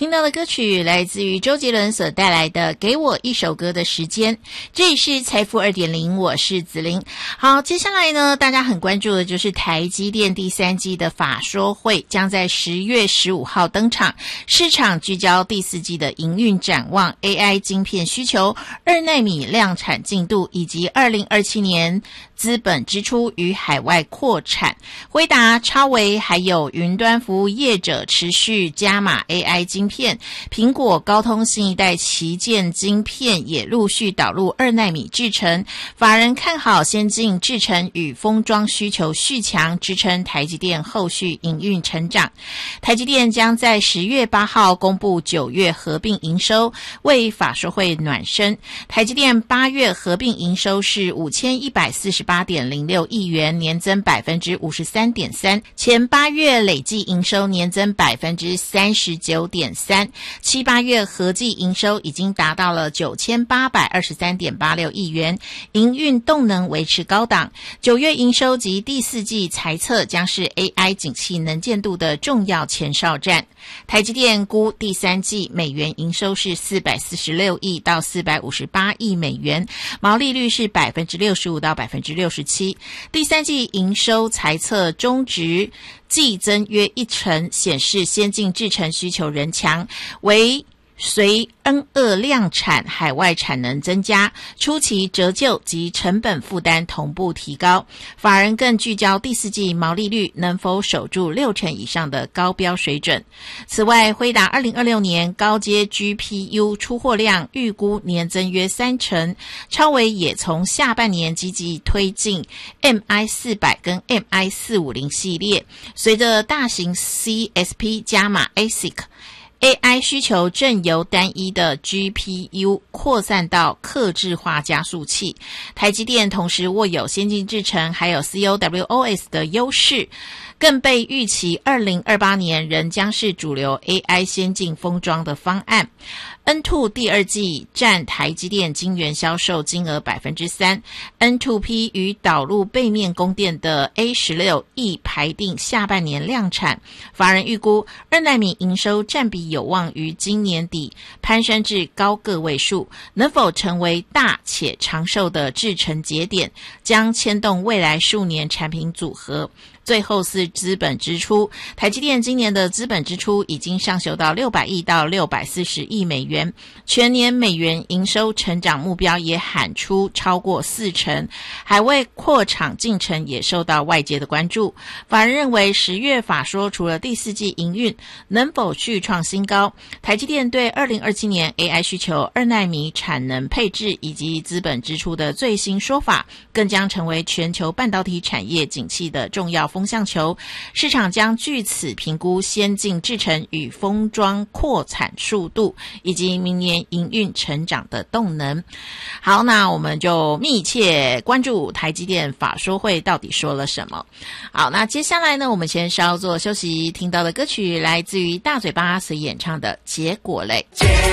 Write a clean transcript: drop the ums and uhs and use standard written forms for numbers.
听到的歌曲来自于周杰伦所带来的《给我一首歌的时间》，这里是财富 2.0， 我是子琳。好，接下来呢，大家很关注的就是台积电第3季的法说会将在10月15号登场，市场聚焦第4季的营运展望、AI 晶片需求、2奈米量产进度以及2027年资本支出与海外扩产。辉达、超微还有云端服务业者持续加码 AI 晶片，苹果、高通新一代旗舰晶片也陆续导入2奈米制程，法人看好先进制程与封装需求续强，支撑台积电后续营运成长。台积电将在10月8号公布9月合并营收，为法说会暖身。台积电8月合并营收是5148.06亿元，年增 53.3%， 前8月累计营收年增 39.3%， 7-8月合计营收已经达到了 9823.86 亿元，营运动能维持高档。9月营收及第4季财测将是 AI 景气能见度的重要前哨战。台积电估第3季美元营收是446亿到458亿美元，毛利率是 65% 到 67%。第3季营收财测中值季增约1%，显示先进制程需求仍强，为随 N2 量产海外产能增加，初期折旧及成本负担同步提高。法人更聚焦第4季毛利率能否守住60%以上的高标水准。此外，辉达2026年高阶 GPU 出货量预估年增约3%，超微也从下半年积极推进 MI400 跟 MI450 系列，随着大型 CSP 加码 ASIC。AI 需求正由单一的 GPU 扩散到客制化加速器，台积电同时握有先进制程还有 CoWoS 的优势，更被预期2028年仍将是主流 AI 先进封装的方案。N2 第2季占台积电晶圆销售金额 3%， N2P 与导入背面供电的 A16 亦排定下半年量产。法人预估2奈米营收占比有望于今年底攀升至高个位数，能否成为大且长寿的制程节点，将牵动未来数年产品组合。最后是资本支出，台积电今年的资本支出已经上修到600亿到640亿美元，全年美元营收成长目标也喊出超过40%，海外扩厂进程也受到外界的关注。法人认为10月法说除了第4季营运能否续创新高，台积电对2027年 AI 需求、2奈米产能配置以及资本支出的最新说法，更将成为全球半导体产业景气的重要风向球，市场将据此评估先进制程与封装扩产速度，以及明年营运成长的动能。好，那我们就密切关注台积电法说会到底说了什么。好，那接下来呢，我们先稍作休息，听到的歌曲来自于大嘴巴所演唱的《结果类》。